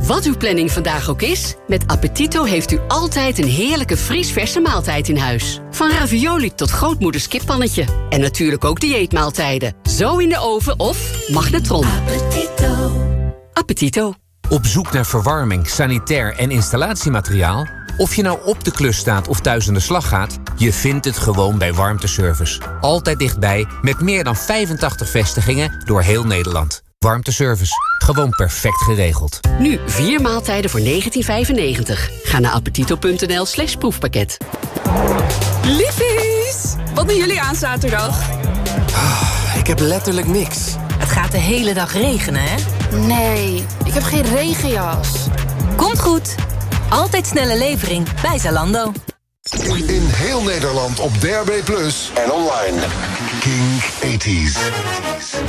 Wat uw planning vandaag ook is, met Appetito heeft u altijd een heerlijke vriesverse maaltijd in huis. Van ravioli tot grootmoeders kippannetje. En natuurlijk ook dieetmaaltijden. Zo in de oven of magnetron. Appetito. Appetito. Op zoek naar verwarming, sanitair en installatiemateriaal? Of je nou op de klus staat of thuis aan de slag gaat, je vindt het gewoon bij Warmteservice. Altijd dichtbij, met meer dan 85 vestigingen door heel Nederland. Warmteservice. Gewoon perfect geregeld. Nu 4 maaltijden voor €19,95. Ga naar appetito.nl/proefpakket. Liefies! Wat doen jullie aan zaterdag? Ik heb letterlijk niks. Het gaat de hele dag regenen, hè? Nee, ik heb geen regenjas. Komt goed. Altijd snelle levering bij Zalando. In heel Nederland op DRB+ en online. King 80s.